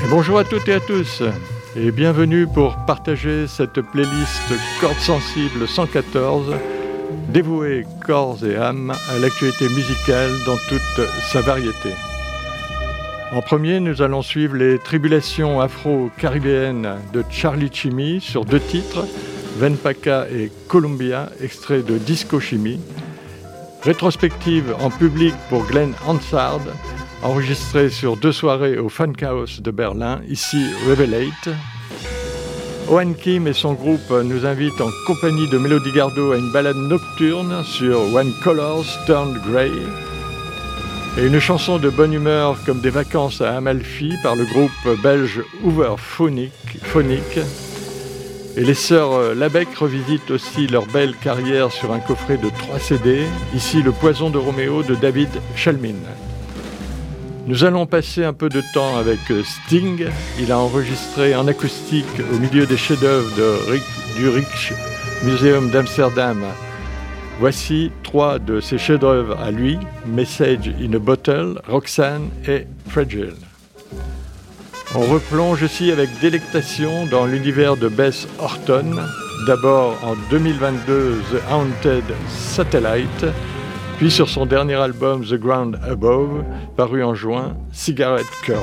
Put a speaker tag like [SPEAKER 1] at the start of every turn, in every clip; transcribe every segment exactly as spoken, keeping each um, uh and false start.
[SPEAKER 1] Bonjour à toutes et à tous et bienvenue pour partager cette playlist Cordes Sensibles cent quatorze dévouée corps et âme à l'actualité musicale dans toute sa variété. En premier, nous allons suivre les tribulations afro-caribéennes de Charlie Chimmy sur deux titres, Venpaka et Columbia, extrait de Disco Chimmy. Rétrospective en public pour Glenn Hansard, enregistré sur deux soirées au Funkhaus de Berlin, ici Revelate. Owen Kim et son groupe nous invitent en compagnie de Melody Gardot à une balade nocturne sur When Colors Turned Grey. Et une chanson de bonne humeur comme des vacances à Amalfi par le groupe belge Hoover Phonic. Phonic. Et les sœurs Labec revisitent aussi leur belle carrière sur un coffret de trois C D, ici Le Poison de Roméo de David Chalmin. Nous allons passer un peu de temps avec Sting. Il a enregistré en acoustique au milieu des chefs-d'œuvre de Rick, du Rijksmuseum d'Amsterdam. Voici trois de ses chefs-d'œuvre à lui, Message in a Bottle, Roxanne et Fragile. On replonge aussi avec délectation dans l'univers de Bess Orton, d'abord en deux mille vingt-deux The Haunted Satellite, puis sur son dernier album The Ground Above, paru en juin, Cigarette Curls.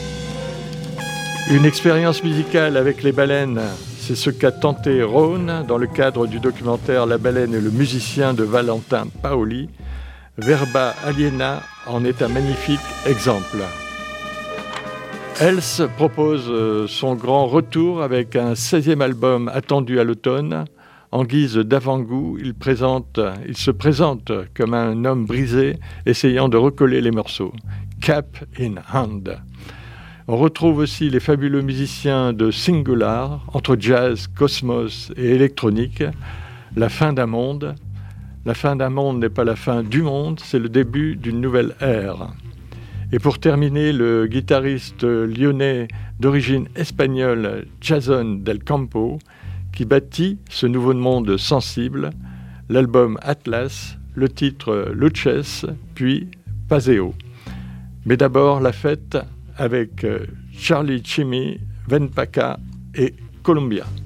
[SPEAKER 1] Une expérience musicale avec les baleines, c'est ce qu'a tenté Rhone dans le cadre du documentaire La baleine et le musicien de Valentin Paoli. Verba Aliena en est un magnifique exemple. Else propose son grand retour avec un seizième album attendu à l'automne. En guise d'avant-goût, il, présente, il se présente comme un homme brisé essayant de recoller les morceaux. Cap in hand. On retrouve aussi les fabuleux musiciens de Singular, entre jazz, cosmos et électronique. La fin d'un monde. La fin d'un monde n'est pas la fin du monde, c'est le début d'une nouvelle ère. Et pour terminer, le guitariste lyonnais d'origine espagnole, Jason Del Campo, qui bâtit ce nouveau monde sensible, l'album Atlas, le titre Luces, puis Paseo. Mais d'abord, la fête avec Charlie Chimmy, Venpaka et Columbia.